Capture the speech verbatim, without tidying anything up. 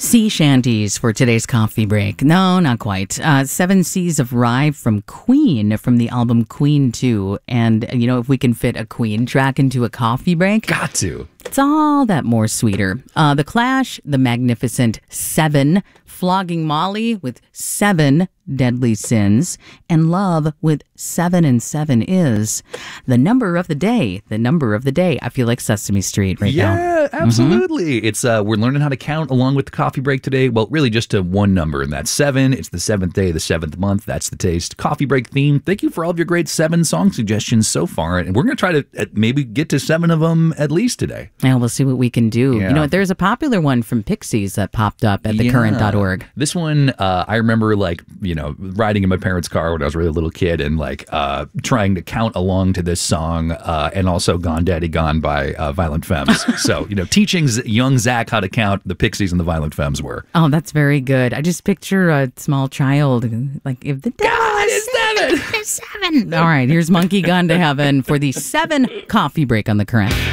Sea shanties for today's coffee break. No, not quite. Uh, Seven Seas of Rye from Queen, from the album Queen two. And, you know, if we can fit a Queen track into a coffee break, Got to. it's all that more sweeter. Uh, the Clash, the magnificent Seven, Flogging Molly with Seven Deadly Sins, and Love with Seven and Seven Is. The number of the day, the number of the day. I feel like Sesame Street right now. Yeah, absolutely. Mm-hmm. It's uh, we're learning how to count along with the coffee break today. Well, really just to one number, and that's seven. It's the seventh day, the seventh month. That's the taste. Coffee break theme. Thank you for all of your great seven song suggestions so far, and we're going to try to uh, maybe get to seven of them at least today. And we'll see what we can do. Yeah. You know, there's a popular one from Pixies that popped up at the current dot org. This one, uh, I remember, like, you know, riding in my parents' car when I was a really little kid and, like, uh, trying to count along to this song, uh, and also Gone Daddy Gone by uh, Violent Femmes. So, you know, teaching young Zach how to count, the Pixies and the Violent Femmes were. Oh, that's very good. I just picture a small child, like, if the God is seven! Seven. All right, here's Monkey Gone to Heaven for the seven coffee break on the current.